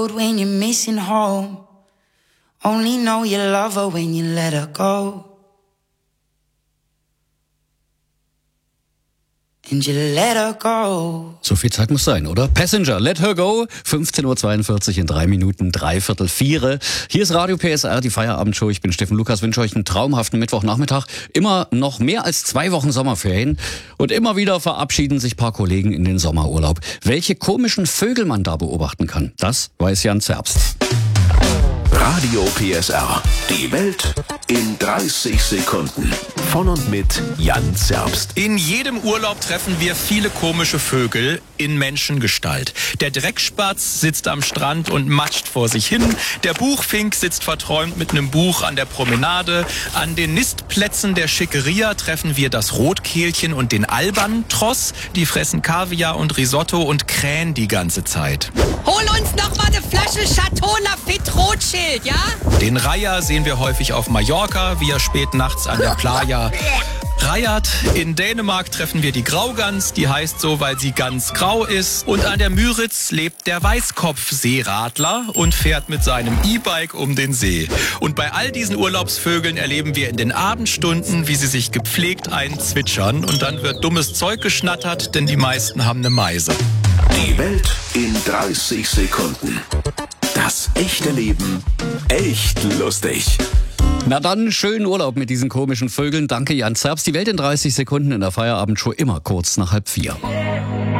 When you're missing home, only know you love her when you let her go. And you let her go. So viel Zeit muss sein, oder? Passenger, Let Her Go, 15.42 Uhr in 3 Minuten, 3/4. Hier ist Radio PSR, die Feierabendshow. Ich bin Steffen Lukas, wünsche euch einen traumhaften Mittwochnachmittag. Immer noch mehr als 2 Wochen Sommerferien. Und immer wieder verabschieden sich ein paar Kollegen in den Sommerurlaub. Welche komischen Vögel man da beobachten kann, das weiß Jan Zerbst. Radio PSR. Die Welt in 30 Sekunden. Von und mit Jan Zerbst. In jedem Urlaub treffen wir viele komische Vögel in Menschengestalt. Der Dreckspatz sitzt am Strand und matscht vor sich hin. Der Buchfink sitzt verträumt mit einem Buch an der Promenade. An den Nistplätzen der Schickeria treffen wir das Rotkehlchen und den Albantross. Die fressen Kaviar und Risotto und krähen die ganze Zeit. Hol uns noch mal eine Flasche Chateau Lafite Rothschild, ja? Den Reiher sehen wir häufig auf Mallorca, wie er spät nachts an der Playa reiert. In Dänemark treffen wir die Graugans, die heißt so, weil sie ganz grau ist. Und an der Müritz lebt der Weißkopfseeradler und fährt mit seinem E-Bike um den See. Und bei all diesen Urlaubsvögeln erleben wir in den Abendstunden, wie sie sich gepflegt einzwitschern. Und dann wird dummes Zeug geschnattert, denn die meisten haben eine Meise. Die Welt in 30 Sekunden. Das echte Leben echt lustig. Na dann, schönen Urlaub mit diesen komischen Vögeln. Danke, Jan Zerbst. Die Welt in 30 Sekunden in der Feierabendshow, immer kurz nach 3:30.